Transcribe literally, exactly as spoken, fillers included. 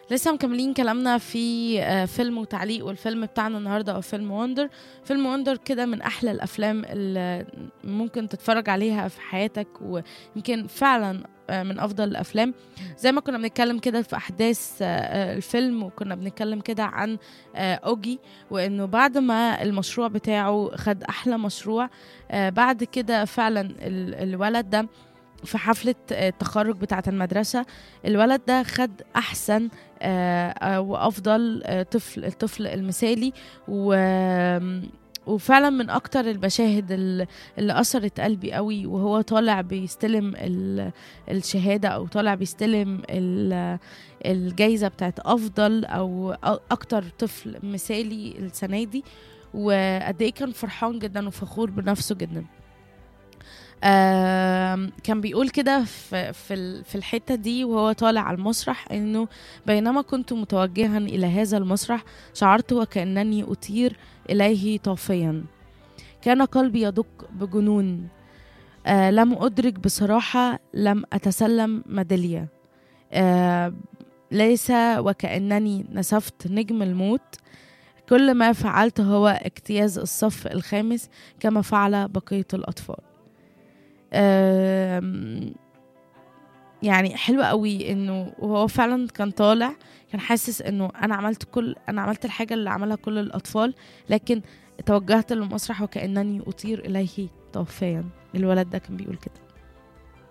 لسه مكملين كلامنا في آه، فيلم وتعليق، والفيلم بتاعنا النهارده هو فيلم وندر. فيلم وندر كده من احلى الافلام اللي ممكن تتفرج عليها في حياتك، ويمكن فعلا آه، من افضل الافلام. زي ما كنا بنتكلم كده في احداث آه، آه، الفيلم، وكنا بنتكلم كده عن آه، اوجي، وانه بعد ما المشروع بتاعه خد احلى مشروع، آه، بعد كده فعلا ال- الولد ده في حفلة آه، التخرج بتاعة المدرسة، الولد ده خد أحسن آه، آه، وأفضل آه، طفل، الطفل المثالي. و وفعلا من أكتر المشاهد ال- اللي أثرت قلبي قوي، وهو طالع بيستلم ال- الشهادة، أو طالع بيستلم ال- الجايزة بتاعت أفضل أو أ- أكتر طفل مثالي السنة دي. وقد إيه كان فرحان جدا وفخور بنفسه جدا. آم، كان بيقول كده في في ال- في الحتة دي وهو طالع على المسرح، انه بينما كنت متوجها الى هذا المسرح شعرت وكأنني أطير اليه طافيا. كان قلبي يدق بجنون. آه لم أدرك بصراحة، لم أتسلم ميدالية. آه ليس وكأنني نسفت نجم الموت. كل ما فعلت هو اجتياز الصف الخامس كما فعل بقية الأطفال. آم، يعني حلوة قوي انه وهو فعلا كان طالع، كان حاسس انه انا عملت كل انا عملت الحاجة اللي عملها كل الاطفال، لكن توجهت للمسرح وكأنني اطير اليه طوفيا. الولد ده كان بيقول